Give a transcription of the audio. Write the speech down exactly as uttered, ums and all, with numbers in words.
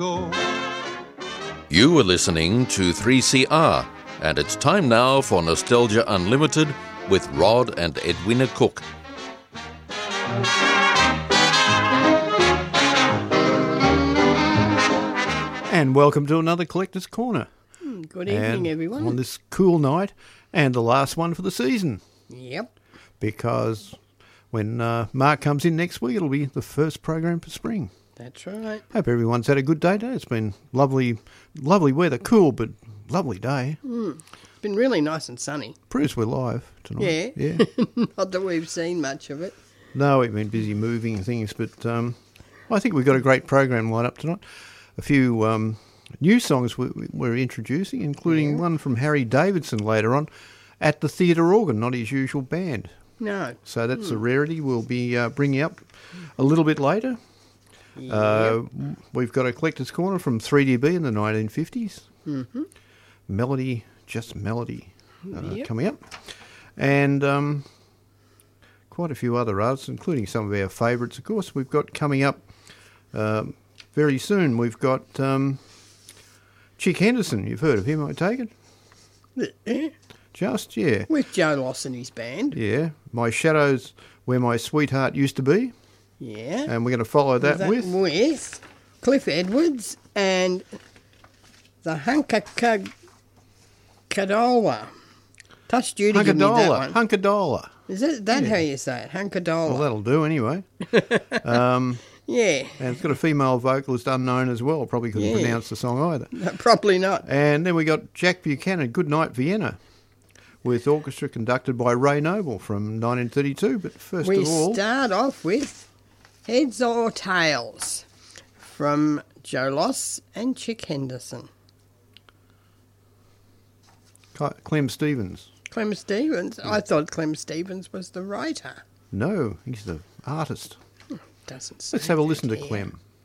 You are listening to three C R, and it's time now for Nostalgia Unlimited with Rod and Edwina Cook. And welcome to another Collector's Corner. Good evening, and everyone. On this cool night, and the last one for the season. Yep. Because when uh, Mark comes in next week, it'll be the first program for spring. That's right. Hope everyone's had a good day today. It's been lovely, lovely weather, cool but lovely day. Mm. It's been really nice and sunny. Proves we're live tonight. Yeah. Yeah. Not that we've seen much of it. No, we've been busy moving and things, but um, I think we've got a great program lined up tonight. A few um, new songs we, we're introducing, including yeah. one from Harry Davidson later on at the theatre organ, not his usual band. No. So that's mm. a rarity we'll be uh, bringing up a little bit later. Yep. Uh, we've got a Collector's Corner from three D B in the nineteen fifties. Mm-hmm. Melody, Just Melody uh, yep. coming up. And um, quite a few other artists, including some of our favourites, of course, we've got coming up um, very soon. We've got um, Chick Henderson. You've heard of him, I take it? Yeah. Just, yeah. With Joe Loss and his band. Yeah. My Shadows Where My Sweetheart Used to Be. Yeah. And we're going to follow that, that with... With Cliff Edwards and the Hunka Kadola. Touch Judy, give me that Hunkadola. one. Hunkadola. Is it that Yeah. how you say it? Hunkadola. Well, that'll do anyway. um, yeah. and it's got a female vocalist unknown as well. Probably couldn't Yeah. pronounce the song either. No, probably not. And then we got Jack Buchanan, Good Night Vienna, with orchestra conducted by Ray Noble from nineteen thirty-two. But first we of all... start off with Heads or Tails from Joe Loss and Chick Henderson. Clem Stevens. Clem Stevens? I thought Clem Stevens was the writer. No, he's the artist. Doesn't say Let's have a that listen to here. Clem.